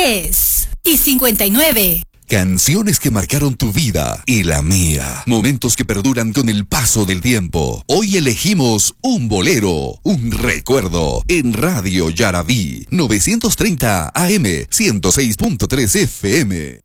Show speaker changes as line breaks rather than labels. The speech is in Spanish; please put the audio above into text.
10:59.
Canciones que marcaron tu vida y la mía. Momentos que perduran con el paso del tiempo. Hoy elegimos un bolero, un recuerdo. En Radio Yarabí, 930 AM, 106.3 FM.